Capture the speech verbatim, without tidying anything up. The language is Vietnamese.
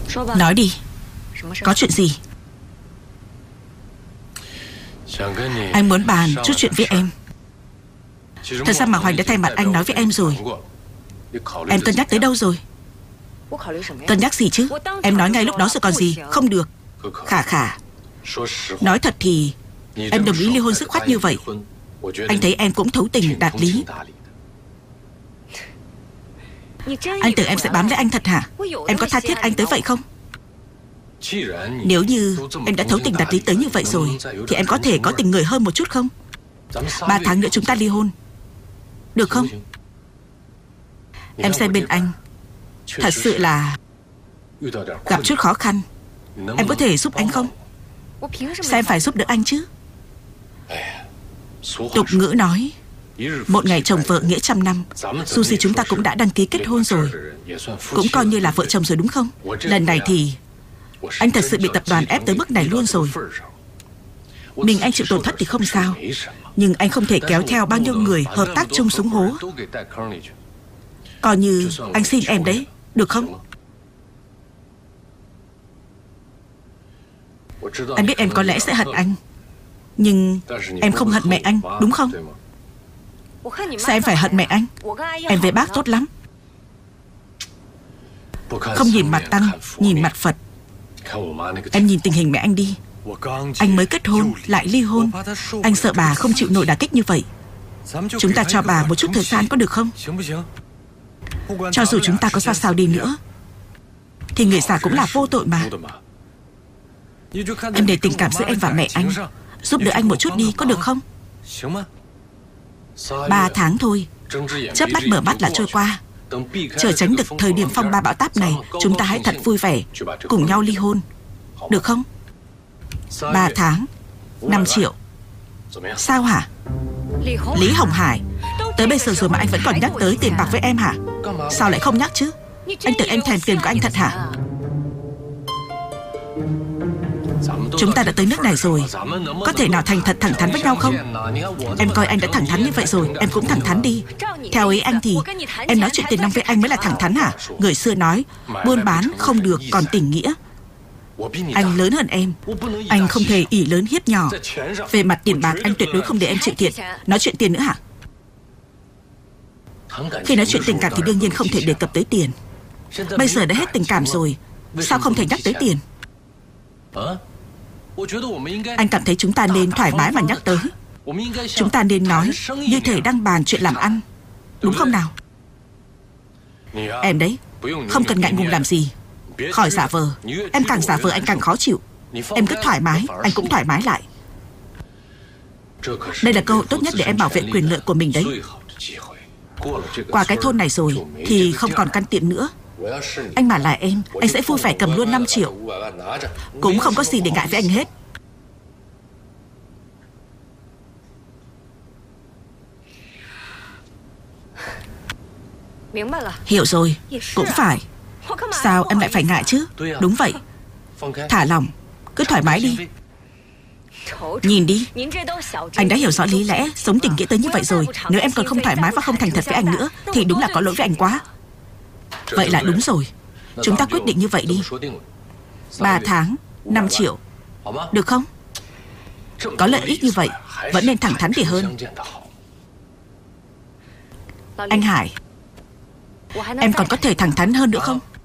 Nói đi, có chuyện gì? Anh muốn bàn chút chuyện với em. Thật ra mà Hoành đã thay mặt anh nói với em rồi. Em cân nhắc tới đâu rồi? Cân nhắc gì chứ? Em nói ngay lúc đó rồi còn gì. Không được. Khả Khả, nói thật thì em đồng ý ly hôn dứt khoát như vậy. Anh thấy em cũng thấu tình đạt lý. Anh tưởng em sẽ bám lấy anh thật hả? Em có tha thiết anh tới vậy không? Nếu như em đã thấu tình đạt lý tới như vậy rồi thì em có thể có tình người hơn một chút không? Ba tháng nữa chúng ta ly hôn, được không? Em xem bên anh thật sự là gặp chút khó khăn. Em có thể giúp anh không? Sao em phải giúp đỡ anh chứ? Tục ngữ nói một ngày chồng vợ nghĩa trăm năm. Dù gì chúng ta cũng đã đăng ký kết hôn rồi, cũng coi như là vợ chồng rồi đúng không? Lần này thì anh thật sự bị tập đoàn ép tới mức này luôn rồi. Mình anh chịu tổn thất thì không sao, nhưng anh không thể kéo theo bao nhiêu người hợp tác chung xuống hố. Coi như anh xin em đấy, được không? Anh biết em có lẽ sẽ hận anh, nhưng em không hận mẹ anh, đúng không? Sao em phải hận mẹ anh? Em với bác tốt lắm. Không nhìn mặt Tăng, nhìn mặt Phật. Em nhìn tình hình mẹ anh đi. Anh mới kết hôn, lại ly hôn. Anh sợ bà không chịu nổi đả kích như vậy. Chúng ta cho bà một chút thời gian có được không? Cho dù chúng ta có sao sao đi nữa thì người già cũng là vô tội mà. Em để tình cảm giữa em và mẹ anh, giúp đỡ anh một chút đi, có được không? Ba tháng thôi, chớp mắt mở mắt là trôi qua. Chờ tránh được thời điểm phong ba bão táp này, chúng ta hãy thật vui vẻ cùng nhau ly hôn, được không? Ba tháng, năm triệu. Sao hả? Lý Hồng Hải, tới bây giờ rồi mà anh vẫn còn nhắc tới tiền bạc với em hả? Sao lại không nhắc chứ? Anh tưởng em thèm tiền của anh thật hả? Chúng ta đã tới nước này rồi, có thể nào thành thật thẳng thắn với nhau không? Em coi anh đã thẳng thắn như vậy rồi, em cũng thẳng thắn đi. Theo ý anh thì em nói chuyện tiền nong với anh mới là thẳng thắn hả? Người xưa nói buôn bán không được còn tình nghĩa. Anh lớn hơn em, anh không thể ỷ lớn hiếp nhỏ. Về mặt tiền bạc anh tuyệt đối không để em chịu thiệt. Nói chuyện tiền nữa hả? Khi nói chuyện tình cảm thì đương nhiên không thể đề cập tới tiền. Bây giờ đã hết tình cảm rồi, sao không thể nhắc tới tiền? Anh cảm thấy chúng ta nên thoải mái mà nhắc tới. Chúng ta nên nói như thể đang bàn chuyện làm ăn, đúng không nào? Em đấy, không cần ngại ngùng làm gì. Khỏi giả vờ. Em càng giả vờ anh càng khó chịu. Em cứ thoải mái, anh cũng thoải mái lại. Đây là cơ hội tốt nhất để em bảo vệ quyền lợi của mình đấy. Qua cái thôn này rồi thì không còn căn tiệm nữa. Anh mà là em, anh sẽ vui vẻ cầm luôn năm triệu. Cũng không có gì để ngại với anh hết. Hiểu rồi, cũng phải. Sao em lại phải ngại chứ? Đúng vậy. Thả lỏng, cứ thoải mái đi. Nhìn đi, anh đã hiểu rõ lý lẽ, sống tình nghĩa tới như vậy rồi. Nếu em còn không thoải mái và không thành thật với anh nữa thì đúng là có lỗi với anh quá. Vậy là đúng rồi. Chúng ta quyết định như vậy đi. Ba tháng, năm triệu, được không? Có lợi ích như vậy, vẫn nên thẳng thắn thì hơn. Anh Hải, em còn có thể thẳng thắn hơn nữa không?